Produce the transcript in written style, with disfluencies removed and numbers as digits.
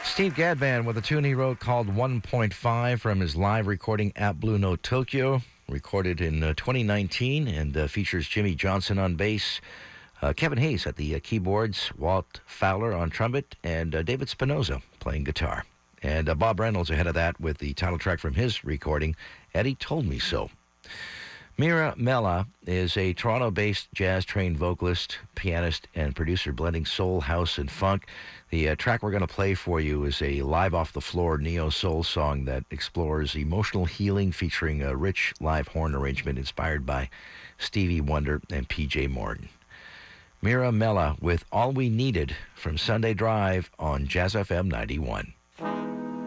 Steve Gadban with a tune he wrote called 1.5 from his live recording at Blue Note Tokyo, recorded in 2019, and features Jimmy Johnson on bass, Kevin Hayes at the keyboards, Walt Fowler on trumpet, and David Spinoza playing guitar. And Bob Reynolds ahead of that with the title track from his recording, Eddie Told Me So. Mira Mella is a Toronto-based jazz-trained vocalist, pianist, and producer blending soul, house, and funk. The track we're going to play for you is a live-off-the-floor neo-soul song that explores emotional healing featuring a rich live horn arrangement inspired by Stevie Wonder and P.J. Morton. Mira Mella with All We Needed from Sunday Drive on Jazz FM 91.